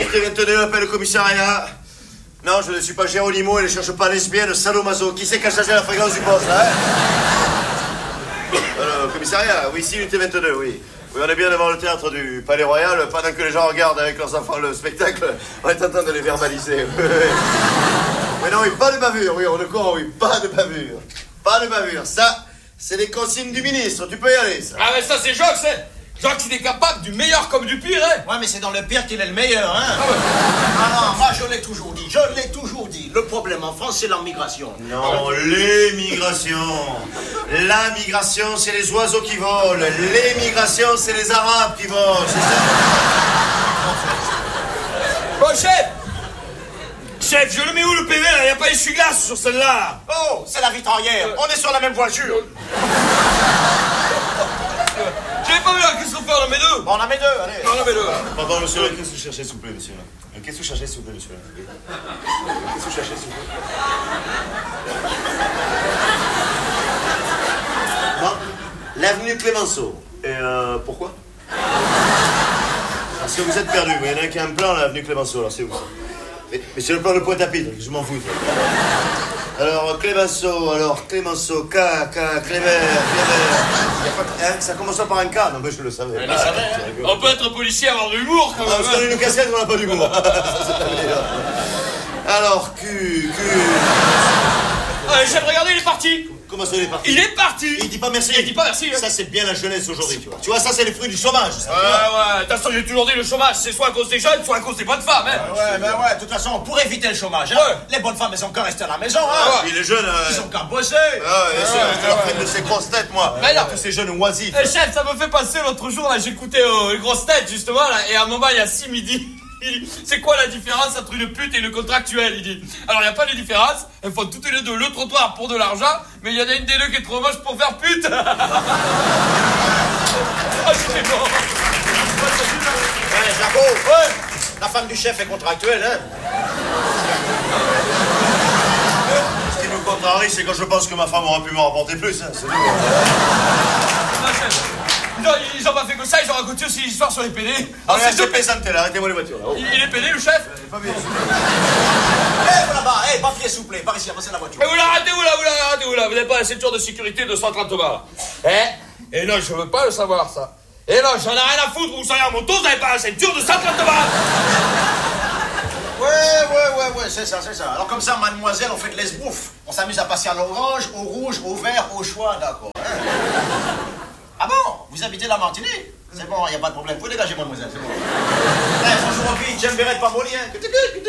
Unité 22, appelle le commissariat. Non, je ne suis pas Géronimo et ne cherche pas lesbienne, sadomaso. Qui c'est qui a changé la fréquence du poste, là, commissariat, oui, ici, unité 22, oui. Oui, on est bien devant le théâtre du Palais Royal. Pendant que les gens regardent avec leurs enfants le spectacle, on est en train de les verbaliser. Mais non, oui, pas de bavure, oui, on est con, oui, pas de bavure. Pas de bavure, ça, c'est les consignes du ministre, tu peux y aller, ça. Ah, mais ça, c'est Jacques, c'est... Jacques, il est capable du meilleur comme du pire, hein. Ouais, mais c'est dans le pire qu'il est le meilleur, hein. Ah ouais. Ah non, moi, je l'ai toujours dit. Le problème en France, c'est la migration. Non, l'émigration. La migration, c'est les oiseaux qui volent. L'émigration, c'est les Arabes qui volent, c'est ça. Bon, chef, je le mets où, le PV, là? Y a pas essuie-glace sur celle-là. Oh, c'est la vitrière. On est sur la même voiture. J'avais pas vu, là, qu'est-ce qu'on fait, on en met deux? Bon, on en met deux, allez. On en met deux. Pardon, monsieur, qu'est-ce que vous cherchez, s'il vous plaît, monsieur? Qu'est-ce que vous cherchez, s'il vous plaît, monsieur? Qu'est-ce que vous cherchez, s'il vous plaît? Bon, l'avenue Clémenceau. Et pourquoi? Parce que vous êtes perdu. Il y en a un qui a un plan, l'avenue Clémenceau, alors c'est où ça? Mais c'est le plan de Pointe-à-Pitre, je m'en fous. Alors, Clémenceau, Clément, ça commence par un K, non mais je le savais. On peut être policier, avoir de l'humour, quand même. Parce qu'on a une casquette, on n'a pas d'humour. Alors, Q. Chef, regardez, il est parti. Comment ça, il est parti? Il est parti. Il dit pas merci. Il dit pas merci. Ça, c'est bien la jeunesse aujourd'hui, tu vois. Tu vois, ça, c'est les fruits du chômage. Ça, ouais. De toute façon, j'ai toujours dit, le chômage, c'est soit à cause des jeunes, soit à cause des bonnes femmes, hein. Ouais, de toute façon, pour éviter le chômage, hein, les bonnes femmes, elles ont qu'à rester à la maison, hein. Ah, puis les jeunes... Ils ont qu'à bosser. Je leur fais de ces grosses têtes, moi. Mais non. Tous ces jeunes oisifs. Chef, ça me fait penser l'autre jour, là, j'écoutais les grosses têtes, justement, là, et à un moment, il y a 6 midi. Il dit, c'est quoi la différence entre une pute et le contractuel? Il dit, alors il n'y a pas de différence, elles font toutes les deux le trottoir pour de l'argent, mais il y en a une des deux qui est trop moche pour faire pute. Ah, c'est bon. Ouais, Jaco. Ouais. La femme du chef est contractuelle, hein. Ce qui me contrarie, c'est quand je pense que ma femme aurait pu me rapporter plus, hein. C'est tout. Non, chef. Non, ils ont pas fait que ça, ils ont raconté aussi l'histoire sur les PD. Alors, c'est deux plaisanter là, arrêtez-moi les voitures, là. Il est PD, le chef? Pas bien. Vous là-bas, papier s'il vous plaît, par ici, avancez la voiture. Mais vous l'arrêtez où là? Vous n'avez pas la ceinture de sécurité de 130 balles. Et non, je veux pas le savoir, ça. Et non, j'en ai rien à foutre, vous savez, en moto, vous n'avez pas la ceinture de 130 balles. Ouais, c'est ça. Alors comme ça, mademoiselle, on fait de l'esbouffe. On s'amuse à passer à l'orange, au rouge, au vert, au choix, d'accord. Hein. Ah bon? Vous habitez la Martinique? C'est bon, il n'y a pas de problème. Vous pouvez dégager, mademoiselle, c'est bon. Bonjour, Rocky, j'aime Bérette pas molien. Tu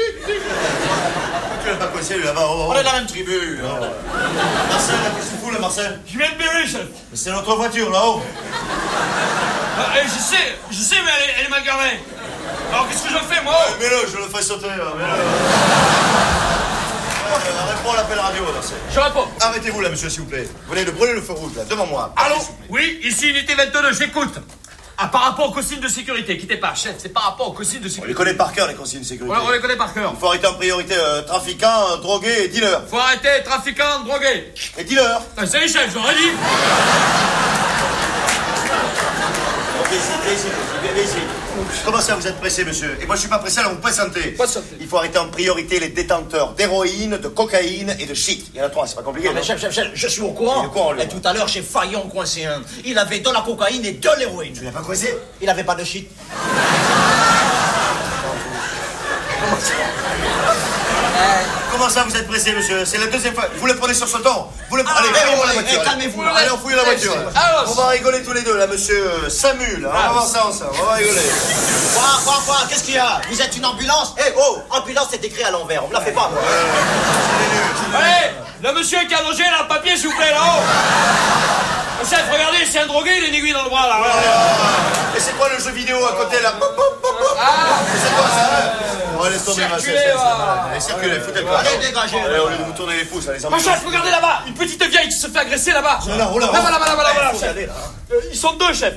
l'as pas coincé, lui, là-bas. On est de la même tribu. Marcel, qu'est-ce que tu fous, là, Marcel? Je viens de Berry, chef. Mais c'est notre voiture, là-haut. Je sais, mais elle est mal garée. Alors qu'est-ce que je fais, moi? Mets-le, je le fais sauter, là, mets-le. Réponds à l'appel radio, Marcel. Je réponds. Arrêtez-vous, là, monsieur, s'il vous plaît. Vous venez de brûler le feu rouge, là, devant moi. Allô? Oui, ici, unité 22, j'écoute. Ah, par rapport aux consignes de sécurité, quittez pas, chef, c'est par rapport aux consignes de On les sécurité. connaît par cœur, les consignes de sécurité. Ouais, on les connaît par cœur. Il faut arrêter en priorité trafiquants, drogués et dealers. Faut arrêter, trafiquants, drogués. Et dealers. C'est les chefs, j'aurais dit. Viens ici. Comment ça, vous êtes pressé, monsieur? Et moi, je suis pas pressé, alors vous présentez. Il faut arrêter en priorité les détenteurs d'héroïne, de cocaïne et de shit. Il y en a 3, c'est pas compliqué. Non, mais chef, je suis au courant. Et tout à l'heure, j'ai failli en coincer un. Il avait de la cocaïne et de l'héroïne. Tu l'as pas coincé? Il avait pas de shit. Comment ça, vous êtes pressé, monsieur? C'est la deuxième fois. Vous le prenez sur ce ton. Allez, fouillez la voiture. Calmez-vous. Allez, on fouille la voiture. Alors, On va rigoler tous les deux, là, monsieur Samuel. On va voir ça ensemble. On va rigoler. Quoi? Qu'est-ce qu'il y a? Vous êtes une ambulance? Ambulance, c'est écrit à l'envers. On me la fait pas, moi. allez, le monsieur qui a allongé, là, le papier, s'il vous plaît, là-haut. Chef, regardez, c'est un drogué, il a une aiguille dans le bras, là. Et c'est quoi le jeu vidéo à côté, là? C'est quoi ça? Laisse tomber, ma chef. Allez, circulez, foutez le camp. Allez, dégagez. Allez, au lieu de vous tourner les pouces, allez, Ma chef, regardez là-bas, une petite vieille qui se fait agresser là-bas. Là-bas, chef. Ils sont deux, chef.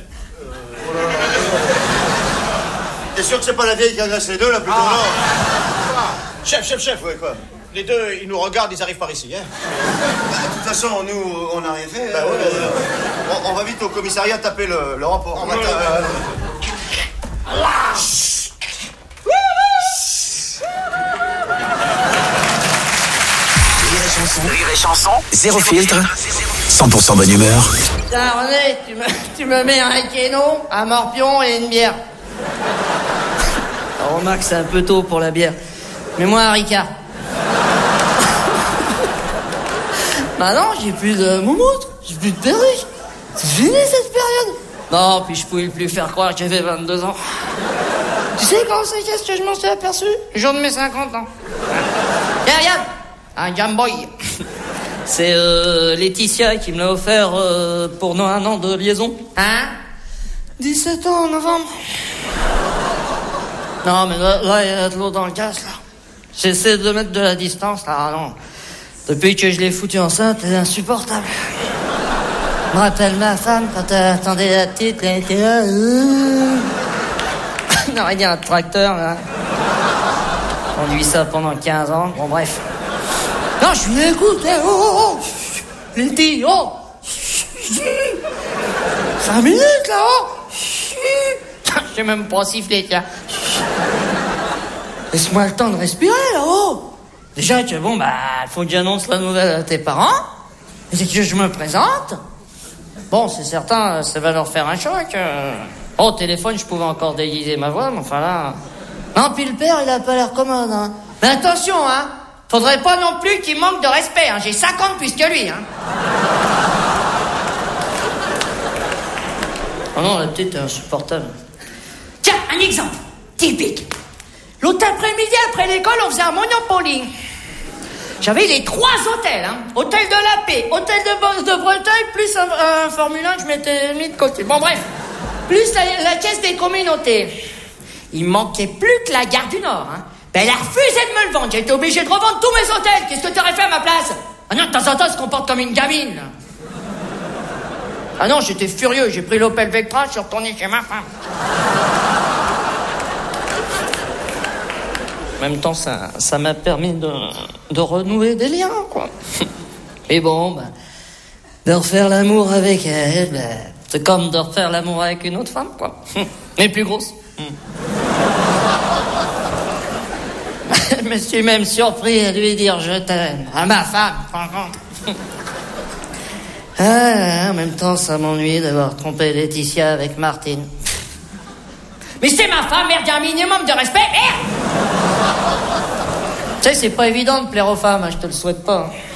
T'es sûr que c'est pas la vieille qui agresse les deux, là, plutôt? Non. Chef. Ouais, quoi? Les deux, ils nous regardent, ils arrivent par ici, hein. De toute façon, nous, on n'a rien fait. On va vite au commissariat taper le rapport. Rire et Chanson, zéro filtre, 100% bonne humeur. Tiens, René, tu me mets un kénon, un morpion et une bière. Alors, remarque, c'est un peu tôt pour la bière. Mets-moi un Ricard. Bah non, j'ai plus de moumoute, j'ai plus de perruque. C'est fini cette période. Non, puis je pouvais plus faire croire que j'avais 22 ans. Tu sais quand c'est qu'est-ce que je m'en suis aperçu? Le jour de mes 50 ans. Tiens, regarde, un Game Boy. C'est Laetitia qui me l'a offert pour nos 1 an de liaison. Hein? 17 ans en novembre. Non, mais là, il y a de l'eau dans le gaz, là. J'essaie de mettre de la distance, là. Ah non. Depuis que je l'ai foutu enceinte, elle est insupportable. Je me rappelle ma femme quand elle attendait la petite, elle était là. On aurait dit un tracteur, là. On conduit ça pendant 15 ans. Bon, bref. Non, je lui écoute, oh. Il dit, oh. 5 minutes, là, oh. Je sais même pas siffler, tiens. Laisse-moi le temps de respirer, là, oh. Déjà que, bon, bah, faut que j'annonce la nouvelle à tes parents. Et que je me présente. Bon, c'est certain, ça va leur faire un choc. Au téléphone, je pouvais encore déguiser ma voix, mais enfin là... Non, puis le père, il a pas l'air commode, hein. Mais attention, hein. Faudrait pas non plus qu'il manque de respect, hein. J'ai 50 plus que lui, hein. Oh non, la petite est insupportable. Tiens, un exemple typique. L'autre après-midi, après l'école, on faisait un Monopoly. J'avais les 3 hôtels, hein. Hôtel de la Paix, hôtel de Breteuil, plus un Formule 1 que je m'étais mis de côté. Bon, bref. Plus la caisse des communautés. Il manquait plus que la gare du Nord, hein. Ben, elle a refusé de me le vendre. J'ai été obligé de revendre tous mes hôtels. Qu'est-ce que t'aurais fait à ma place? Ah non, de temps en temps, elle se comporte comme une gamine. Ah non, j'étais furieux. J'ai pris l'Opel Vectra, je suis retourné chez ma femme. En même temps, ça m'a permis de renouer des liens, quoi. Et bon, ben, de refaire l'amour avec elle, ben, c'est comme de refaire l'amour avec une autre femme, quoi. Mais plus grosse. Je me suis même surpris à lui dire je t'aime. À ma femme, par contre. Ah, en même temps, ça m'ennuie d'avoir trompé Laetitia avec Martine. Mais c'est ma femme, merde, il y a un minimum de respect, merde! Tu sais, c'est pas évident de plaire aux femmes, hein, je te le souhaite pas.